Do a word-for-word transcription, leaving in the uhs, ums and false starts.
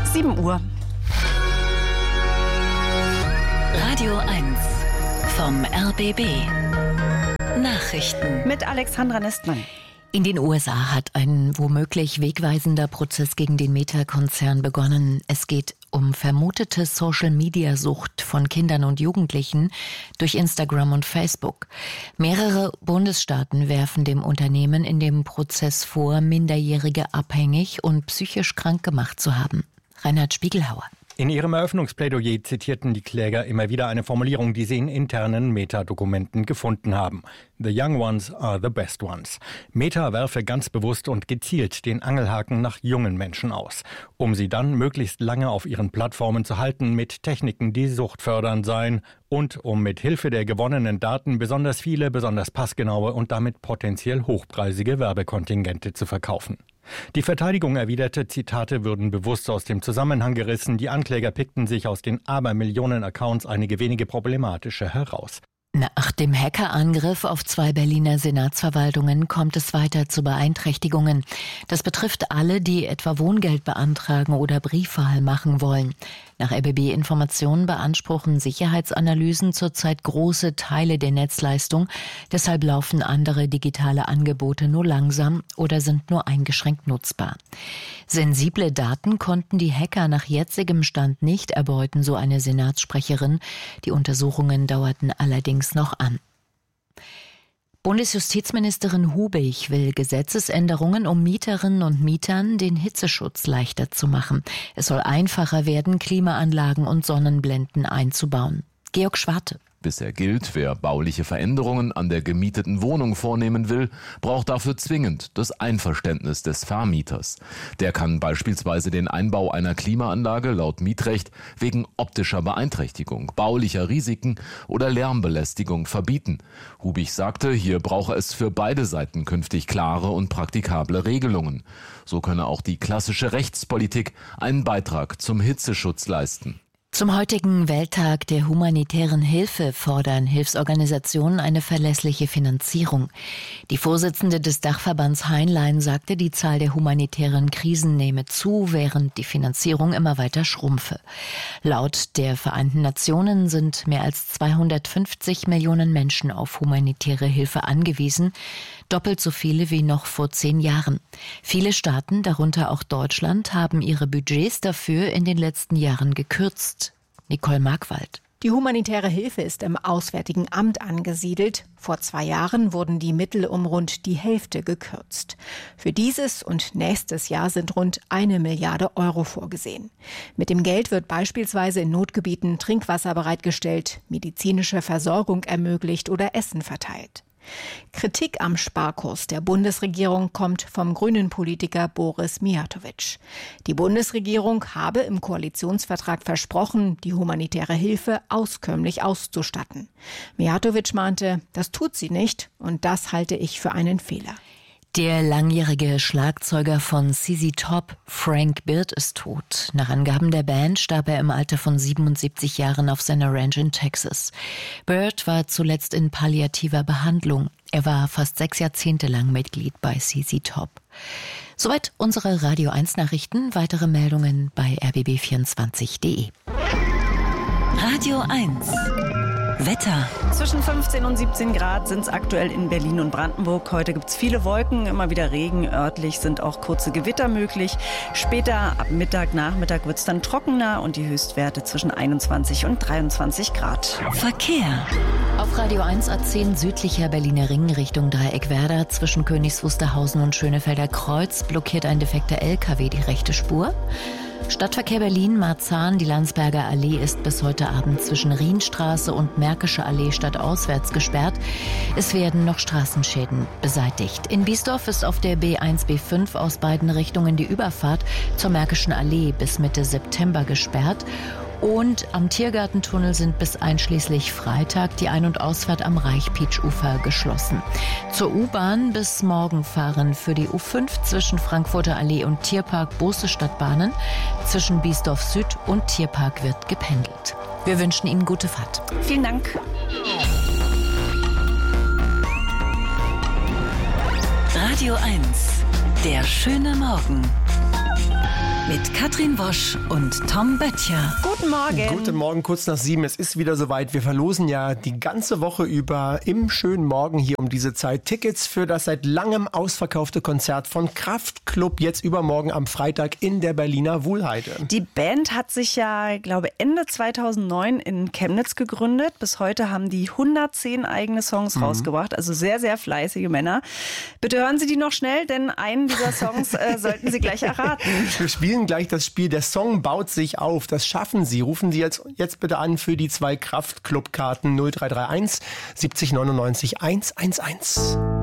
sieben Uhr. Radio eins vom R B B. Nachrichten mit Alexandra Nestmann. In den U S A hat ein womöglich wegweisender Prozess gegen den Meta-Konzern begonnen. Es geht um vermutete Social-Media-Sucht von Kindern und Jugendlichen durch Instagram und Facebook. Mehrere Bundesstaaten werfen dem Unternehmen in dem Prozess vor, Minderjährige abhängig und psychisch krank gemacht zu haben. Reinhard Spiegelhauer. In ihrem Eröffnungsplädoyer zitierten die Kläger immer wieder eine Formulierung, die sie in internen Meta-Dokumenten gefunden haben. The young ones are the best ones. Meta werfe ganz bewusst und gezielt den Angelhaken nach jungen Menschen aus, um sie dann möglichst lange auf ihren Plattformen zu halten mit Techniken, die suchtfördernd seien und um mit Hilfe der gewonnenen Daten besonders viele, besonders passgenaue und damit potenziell hochpreisige Werbekontingente zu verkaufen. Die Verteidigung erwiderte, Zitate würden bewusst aus dem Zusammenhang gerissen. Die Ankläger pickten sich aus den Abermillionen Accounts einige wenige problematische heraus. Nach dem Hackerangriff auf zwei Berliner Senatsverwaltungen kommt es weiter zu Beeinträchtigungen. Das betrifft alle, die etwa Wohngeld beantragen oder Briefwahl machen wollen. Nach R B B-Informationen beanspruchen Sicherheitsanalysen zurzeit große Teile der Netzleistung. Deshalb laufen andere digitale Angebote nur langsam oder sind nur eingeschränkt nutzbar. Sensible Daten konnten die Hacker nach jetzigem Stand nicht erbeuten, so eine Senatssprecherin. Die Untersuchungen dauerten allerdings noch an. Bundesjustizministerin Hubig will Gesetzesänderungen, um Mieterinnen und Mietern den Hitzeschutz leichter zu machen. Es soll einfacher werden, Klimaanlagen und Sonnenblenden einzubauen. Georg Schwarte. Bisher gilt, wer bauliche Veränderungen an der gemieteten Wohnung vornehmen will, braucht dafür zwingend das Einverständnis des Vermieters. Der kann beispielsweise den Einbau einer Klimaanlage laut Mietrecht wegen optischer Beeinträchtigung, baulicher Risiken oder Lärmbelästigung verbieten. Hubig sagte, hier brauche es für beide Seiten künftig klare und praktikable Regelungen. So könne auch die klassische Rechtspolitik einen Beitrag zum Hitzeschutz leisten. Zum heutigen Welttag der humanitären Hilfe fordern Hilfsorganisationen eine verlässliche Finanzierung. Die Vorsitzende des Dachverbands Heinlein sagte, die Zahl der humanitären Krisen nehme zu, während die Finanzierung immer weiter schrumpfe. Laut der Vereinten Nationen sind mehr als zweihundertfünfzig Millionen Menschen auf humanitäre Hilfe angewiesen, doppelt so viele wie noch vor zehn Jahren. Viele Staaten, darunter auch Deutschland, haben ihre Budgets dafür in den letzten Jahren gekürzt. Nicole Markwald. Die humanitäre Hilfe ist im Auswärtigen Amt angesiedelt. Vor zwei Jahren wurden die Mittel um rund die Hälfte gekürzt. Für dieses und nächstes Jahr sind rund eine Milliarde Euro vorgesehen. Mit dem Geld wird beispielsweise in Notgebieten Trinkwasser bereitgestellt, medizinische Versorgung ermöglicht oder Essen verteilt. Kritik am Sparkurs der Bundesregierung kommt vom grünen Politiker Boris Mijatović. Die Bundesregierung habe im Koalitionsvertrag versprochen, die humanitäre Hilfe auskömmlich auszustatten. Mijatović meinte, das tut sie nicht und das halte ich für einen Fehler. Der langjährige Schlagzeuger von Z Z Top, Frank Bird, ist tot. Nach Angaben der Band starb er im Alter von siebenundsiebzig Jahren auf seiner Ranch in Texas. Bird war zuletzt in palliativer Behandlung. Er war fast sechs Jahrzehnte lang Mitglied bei Z Z Top. Soweit unsere Radio eins Nachrichten. Weitere Meldungen bei r b b vierundzwanzig punkt d e. Radio eins Wetter. Zwischen fünfzehn und siebzehn Grad sind es aktuell in Berlin und Brandenburg. Heute gibt es viele Wolken, immer wieder Regen. Örtlich sind auch kurze Gewitter möglich. Später, ab Mittag, Nachmittag wird es dann trockener und die Höchstwerte zwischen einundzwanzig und dreiundzwanzig Grad. Verkehr. Auf Radio eins A zehn südlicher Berliner Ring Richtung Dreieckwerder zwischen Königs Wusterhausen und Schönefelder Kreuz blockiert ein defekter L K W die rechte Spur. Stadtverkehr Berlin, Marzahn, die Landsberger Allee ist bis heute Abend zwischen Rienstraße und Märkische Allee stadtauswärts gesperrt. Es werden noch Straßenschäden beseitigt. In Biesdorf ist auf der B eins B fünf aus beiden Richtungen die Überfahrt zur Märkischen Allee bis Mitte September gesperrt. Und am Tiergartentunnel sind bis einschließlich Freitag die Ein- und Ausfahrt am Reichpietschufer geschlossen. Zur U-Bahn bis morgen fahren für die U fünf zwischen Frankfurter Allee und Tierpark Busse Stadtbahnen. Zwischen Biesdorf Süd und Tierpark wird gependelt. Wir wünschen Ihnen gute Fahrt. Vielen Dank. Radio eins, der schöne Morgen. Mit mit Katrin Wosch und Tom Böttcher. Guten Morgen. Guten Morgen, kurz nach sieben. Es ist wieder soweit. Wir verlosen ja die ganze Woche über im schönen Morgen hier um diese Zeit Tickets für das seit langem ausverkaufte Konzert von Kraftklub. Jetzt übermorgen am Freitag in der Berliner Wuhlheide. Die Band hat sich ja, ich glaube, Ende zweitausendneun in Chemnitz gegründet. Bis heute haben die hundertzehn eigene Songs mhm. rausgebracht. Also sehr, sehr fleißige Männer. Bitte hören Sie die noch schnell, denn einen dieser Songs äh, sollten Sie gleich erraten. Wir spielen gleich das Spiel. Der Song baut sich auf. Das schaffen Sie. Rufen Sie jetzt, jetzt bitte an für die zwei Kraftklub-Karten null drei drei eins siebzig neunundneunzig hundertunelf.